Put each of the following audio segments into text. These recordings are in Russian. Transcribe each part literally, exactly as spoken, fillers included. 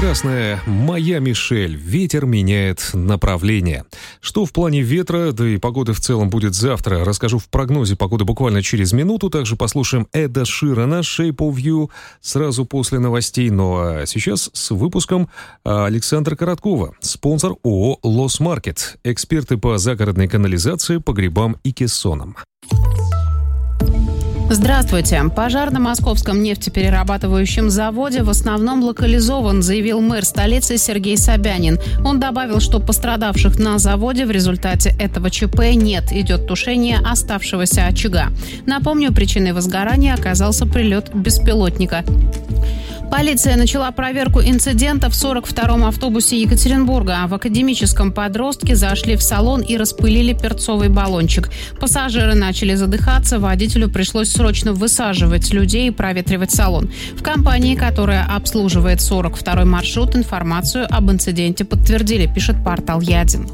прекрасная моя Мишель. Ветер меняет направление. Что в плане ветра, да и погоды в целом будет завтра, расскажу в прогнозе погоды буквально через минуту. Также послушаем Эда Ширана «Shape of You» сразу после новостей. Ну а сейчас с выпуском Александра Короткова, спонсор ООО «Лос Маркет», эксперты по загородной канализации, погребам и кессонам. Здравствуйте. Пожар на московском нефтеперерабатывающем заводе в основном локализован, заявил мэр столицы Сергей Собянин. Он добавил, что пострадавших на заводе в результате этого ЧП нет. Идет тушение оставшегося очага. Напомню, причиной возгорания оказался прилет беспилотника. Полиция начала проверку инцидента в сорок втором автобусе Екатеринбурга. В академическом подростке зашли в салон и распылили перцовый баллончик. Пассажиры начали задыхаться, водителю пришлось срочно высаживать людей и проветривать салон. В компании, которая обслуживает сорок второй маршрут, информацию об инциденте подтвердили, пишет портал Ядин.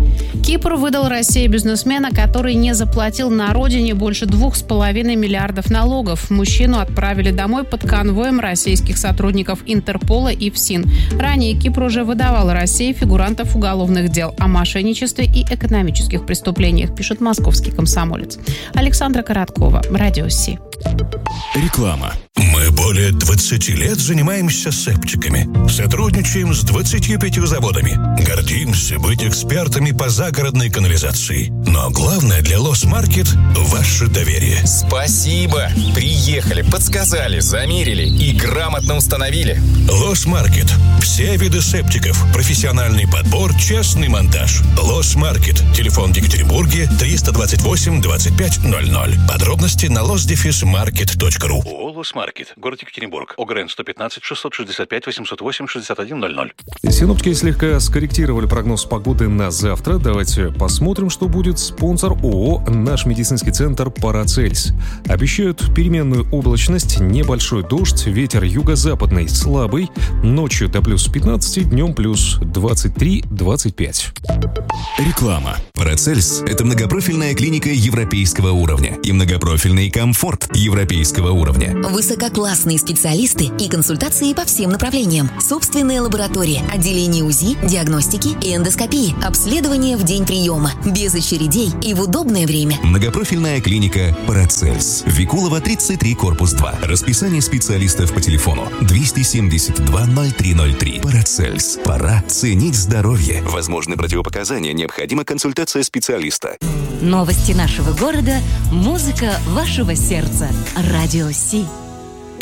Кипр выдал России бизнесмена, который не заплатил на родине больше двух с половиной миллиардов налогов. Мужчину отправили домой под конвоем российских сотрудников Интерпола и ФСИН. Ранее Кипр уже выдавал России фигурантов уголовных дел о мошенничестве и экономических преступлениях, пишет московский комсомолец. Александра Короткова, Радио Си. Реклама. Мы более двадцати лет занимаемся септиками. Сотрудничаем с двадцатью пятью заводами. Гордимся быть экспертами по загородной канализации. Но главное для Лос Маркет – ваше доверие. Спасибо! Приехали, подсказали, замерили и грамотно установили. Лос Маркет. Все виды септиков. Профессиональный подбор, честный монтаж. Лос Маркет. Телефон в Екатеринбурге триста двадцать восемь двадцать пять ноль ноль. Подробности на лос дефис маркет точка ру. ООО «Лос Маркет», город Екатеринбург, ОГРН сто пятнадцать шестьсот шестьдесят пять восемьсот восемь шестьдесят один ноль ноль. Синоптики слегка скорректировали прогноз погоды на завтра. Давайте посмотрим, что будет. Спонсор ООО «Наш медицинский центр Парацельс». Обещают переменную облачность, небольшой дождь, ветер юго-западный слабый, ночью до плюс пятнадцати, днем плюс двадцать три двадцать пять. Реклама. Парацельс – это многопрофильная клиника европейского уровня и многопрофильный комфорт европейского уровня. Высококлассные специалисты и консультации по всем направлениям. Собственная лаборатория, отделение УЗИ, диагностики и эндоскопии, обследование в день приема, без очередей и в удобное время. Многопрофильная клиника Парацельс. Викулова, тридцать три, корпус два. Расписание специалистов по телефону двести семьдесят два ноль три ноль три. Парацельс. Пора ценить здоровье. Возможны противопоказания, необходима консультация специалиста. Новости нашего города, музыка вашего сердца. Радио Си.